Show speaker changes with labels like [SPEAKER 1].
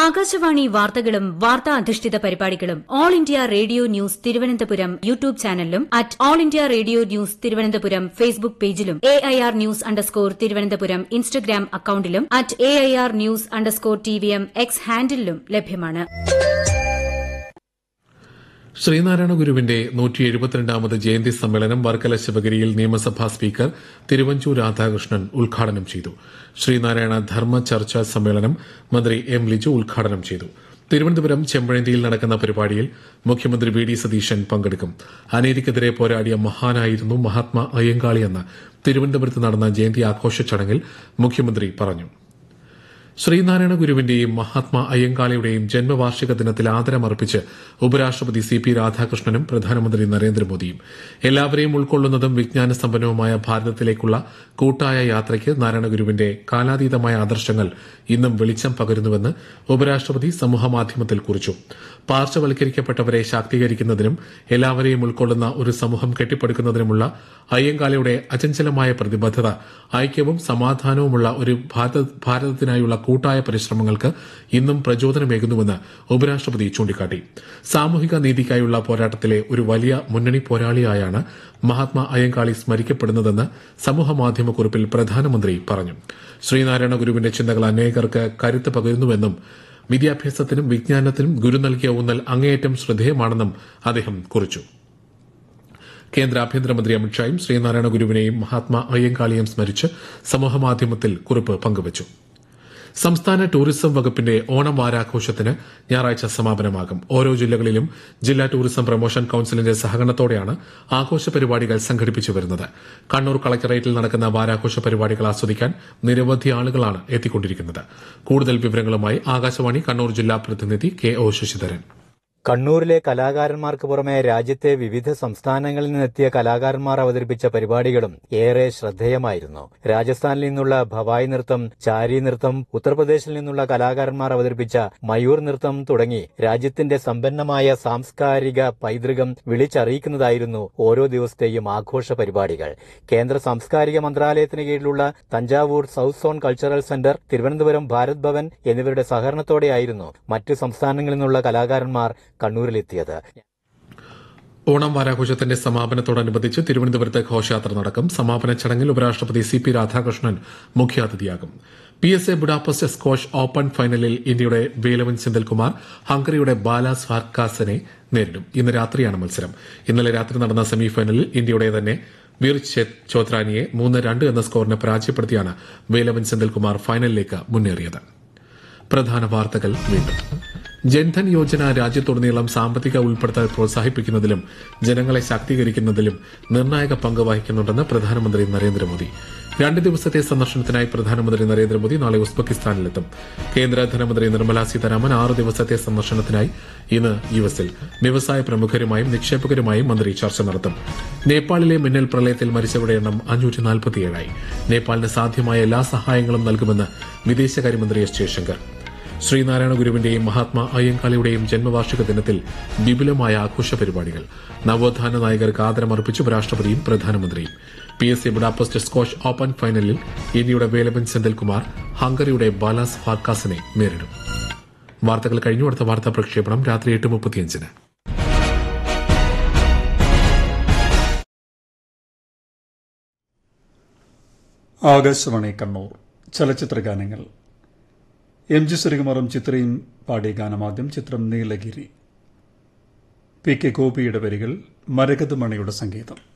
[SPEAKER 1] ആകാശവാണി വാർത്തകളും വാർത്താ അധിഷ്ഠിത പരിപാടികളും all India radio news Thiruvananthapuram YouTube ചാനലിലും at all India radio news Thiruvananthapuram Facebook പേജിലും AIR ന്യൂസ് _തിരുവനന്തപുരം ഇൻസ്റ്റഗ്രാം അക്കൌണ്ടിലും at AIR news _TVM X ഹാൻഡിലും ലഭ്യമാണ്.
[SPEAKER 2] ശ്രീനാരായണ ഗുരുവിന്റെ 172ാമത് ജയന്തി സമ്മേളനം വർക്കല ശിവഗിരിയിൽ നിയമസഭാ സ്പീക്കർ തിരുവഞ്ചൂർ രാധാകൃഷ്ണൻ ഉദ്ഘാടനം ചെയ്തു. ശ്രീനാരായണ ധർമ്മ ചർച്ചാ സമ്മേളനം മന്ത്രി M. ലിജു ഉദ്ഘാടനം ചെയ്തു. തിരുവനന്തപുരം ചെമ്പഴന്തിയിൽ നടക്കുന്ന പരിപാടിയിൽ മുഖ്യമന്ത്രി V. D. സതീശൻ പങ്കെടുക്കും. അനീതിക്കെതിരെ പോരാടിയ മഹാനായിരുന്നു മഹാത്മാ അയ്യങ്കാളിയെന്ന് തിരുവനന്തപുരത്ത് നടന്ന ജയന്തി ആഘോഷ ചടങ്ങിൽ മുഖ്യമന്ത്രി പറഞ്ഞു. ശ്രീനാരായണ ഗുരുവിന്റെയും മഹാത്മാ അയ്യങ്കാളിയുടെയും ജന്മവാർഷിക ദിനത്തിൽ ആദരമർപ്പിച്ച് ഉപരാഷ്ട്രപതി CP രാധാകൃഷ്ണനും പ്രധാനമന്ത്രി നരേന്ദ്രമോദിയും. എല്ലാവരെയും ഉൾക്കൊള്ളുന്നതും വിജ്ഞാന സമ്പന്നവുമായ ഭാരതത്തിലേക്കുള്ള കൂട്ടായ യാത്രയ്ക്ക് നാരായണ ഗുരുവിന്റെ കാലാതീതമായ ആദർശങ്ങൾ ഇന്നും വെളിച്ചം പകരുന്നുവെന്ന് ഉപരാഷ്ട്രപതി സമൂഹമാധ്യമത്തിൽ കുറിച്ചു. പാർശ്വവൽക്കരിക്കപ്പെട്ടവരെ ശാക്തീകരിക്കുന്നതിനും എല്ലാവരെയും ഉൾക്കൊള്ളുന്ന ഒരു സമൂഹം കെട്ടിപ്പടുക്കുന്നതിനുമുള്ള അയ്യങ്കാളിയുടെ അചഞ്ചലമായ പ്രതിബദ്ധത ഐക്യവും സമാധാനവുമുള്ള ഒരു ഭാരതത്തിനായുള്ള കൂട്ടായ പരിശ്രമങ്ങൾക്ക് ഇന്നും പ്രചോദനമേകുന്നുവെന്ന് ഉപരാഷ്ട്രപതി ചൂണ്ടിക്കാട്ടി. സാമൂഹിക നീതിക്കായുള്ള പോരാട്ടത്തിലെ ഒരു വലിയ മുന്നണി പോരാളിയായാണ് മഹാത്മാ അയ്യങ്കാളി സ്മരിക്കപ്പെടുന്നതെന്ന് സമൂഹമാധ്യമക്കുറിപ്പിൽ പ്രധാനമന്ത്രി പറഞ്ഞു. ശ്രീനാരായണ ഗുരുവിന്റെ ചിന്തകൾ അനേകർക്ക് കരുത്ത് പകരുന്നുവെന്നും വിദ്യാഭ്യാസത്തിനും വിജ്ഞാനത്തിനും ഗുരു നൽകിയ ഊന്നൽ അങ്ങേയറ്റം ശ്രദ്ധേയമാണെന്നും അദ്ദേഹം കുറിച്ചു. കേന്ദ്ര ആഭ്യന്തരമന്ത്രി അമിത്ഷായും ശ്രീനാരായണ ഗുരുവിനെയും മഹാത്മാ അയ്യങ്കാളിയെയും സ്മരിച്ച് സമൂഹമാധ്യമത്തിൽ കുറിപ്പ് പങ്കുവച്ചു. സംസ്ഥാന ടൂറിസം വകുപ്പിന്റെ ഓണം വാരാഘോഷത്തിന് ഞായറാഴ്ച സമാപനമാകും. ഓരോ ജില്ലകളിലും ജില്ലാ ടൂറിസം പ്രൊമോഷൻ കൌൺസിലിന്റെ സഹകരണത്തോടെയാണ് ആഘോഷ പരിപാടികൾ സംഘടിപ്പിച്ചു വരുന്നത്. കണ്ണൂർ കളക്ടറേറ്റിൽ നടക്കുന്ന വാരാഘോഷ പരിപാടികൾ ആസ്വദിക്കാൻ നിരവധി ആളുകളാണ് എത്തിക്കൊണ്ടിരിക്കുന്നത്. കൂടുതൽ വിവരങ്ങളുമായി ആകാശവാണി കണ്ണൂർ ജില്ലാ പ്രതിനിധി KO ശശിധരൻ.
[SPEAKER 3] കണ്ണൂരിലെ കലാകാരന്മാർക്ക് പുറമെ രാജ്യത്തെ വിവിധ സംസ്ഥാനങ്ങളിൽ നിന്നെത്തിയ കലാകാരന്മാർ അവതരിപ്പിച്ച പരിപാടികളും ഏറെ ശ്രദ്ധേയമായിരുന്നു. രാജസ്ഥാനിൽ നിന്നുള്ള ഭവായ് നൃത്തം, ചാരി നൃത്തം, ഉത്തർപ്രദേശിൽ നിന്നുള്ള കലാകാരന്മാർ അവതരിപ്പിച്ച മയൂർ നൃത്തം തുടങ്ങി രാജ്യത്തിന്റെ സമ്പന്നമായ സാംസ്കാരിക പൈതൃകം വിളിച്ചറിയിക്കുന്നതായിരുന്നു ഓരോ ദിവസത്തെയും ആഘോഷ പരിപാടികൾ. കേന്ദ്ര സാംസ്കാരിക മന്ത്രാലയത്തിന് കീഴിലുള്ള Thanjavur south zone cultural centre, Thiruvananthapuram Bharat Bhavan എന്നിവരുടെ സഹകരണത്തോടെയായിരുന്നു മറ്റ് സംസ്ഥാനങ്ങളിൽ നിന്നുള്ള കലാകാരന്മാർ കണ്ണൂരിലെത്തിയത്.
[SPEAKER 2] ഓണം വാരാഘോഷത്തിന്റെ സമാപനത്തോടനുബന്ധിച്ച് തിരുവനന്തപുരത്ത് ഘോഷയാത്ര നടക്കും. സമാപന ചടങ്ങിൽ ഉപരാഷ്ട്രപതി CP രാധാകൃഷ്ണൻ മുഖ്യാതിഥിയാകും. PSA ബുഡാപെസ്റ്റ് സ്ക്വാഷ് ഓപ്പൺ ഫൈനലിൽ ഇന്ത്യയുടെ വേലവൻ സെന്തിൽകുമാർ ഹംഗറിയുടെ ബാലാസ് ഫാർക്കാസിനെ നേരിടും. ഇന്ന് രാത്രിയാണ് മത്സരം. ഇന്നലെ രാത്രി നടന്ന സെമിഫൈനലിൽ ഇന്ത്യയുടെ തന്നെ വീർ ചോത്രാനിയെ 3-2 എന്ന സ്കോറിന് പരാജയപ്പെടുത്തിയാണ് വേലവൻ സെന്തിൽകുമാർ ഫൈനലിലേക്ക് മുന്നേറിയത്. പ്രധാന വാർത്തകൾ വീണ്ടും. ജൻധൻ യോജന രാജ്യത്തുടനീളം സാമ്പത്തിക ഉൾപ്പെടുത്തൽ പ്രോത്സാഹിപ്പിക്കുന്നതിലും ജനങ്ങളെ ശാക്തീകരിക്കുന്നതിലും നിർണായക പങ്ക് വഹിക്കുന്നുണ്ടെന്ന് പ്രധാനമന്ത്രി നരേന്ദ്രമോദി. 2 ദിവസത്തെ സന്ദർശനത്തിനായി പ്രധാനമന്ത്രി നരേന്ദ്രമോദി നാളെ ഉസ്ബെക്കിസ്ഥാനിലെത്തും. കേന്ദ്ര ധനമന്ത്രി നിർമ്മലാ സീതാരാമൻ 6 ദിവസത്തെ സന്ദർശനത്തിനായി ഇന്ന് യുഎസിൽ വ്യവസായ പ്രമുഖരുമായും നിക്ഷേപകരുമായും മന്ത്രി ചർച്ച നടത്തും. നേപ്പാളിലെ മിന്നൽ പ്രളയത്തിൽ മരിച്ചവരുടെ എണ്ണം 547ആയി. നേപ്പാളിന് സാധ്യമായ എല്ലാ സഹായങ്ങളും നൽകുമെന്ന് വിദേശകാര്യമന്ത്രി S. ജയശങ്കർ. ശ്രീനാരായണ ഗുരുവിന്റെയും മഹാത്മാ അയ്യങ്കാളിയുടെയും ജന്മവാർഷിക ദിനത്തിൽ വിപുലമായ ആഘോഷ പരിപാടികൾ. നവോത്ഥാന നായകർക്ക് ആദരമർപ്പിച്ച് ഉപരാഷ്ട്രപതിയും പ്രധാനമന്ത്രിയും. PSA ബുഡാപെസ്റ്റ് സ്ക്വാഷ് ഓപ്പൺ ഫൈനലിൽ ഇന്ത്യയുടെ വേലവൻ സെന്തിൽകുമാർ ഹംഗറിയുടെ ബാലാസ് ഫാർക്കാസിനെ നേരിടും. വാർത്തകൾ കഴിഞ്ഞു. അടുത്ത വാർത്താ പ്രക്ഷേപണം രാത്രി 8:35.
[SPEAKER 4] ആകാശവാണി കണ്ണൂർ. ചലച്ചിത്ര ഗാനങ്ങൾ. MG ശ്രീകുമാറും ചിത്രയും പാടിയ ഗാനമാദ്യം. ചിത്രം നീലഗിരി. PK ഗോപിയുടെ വരികൾ, മരകത് മണിയുടെ സംഗീതം.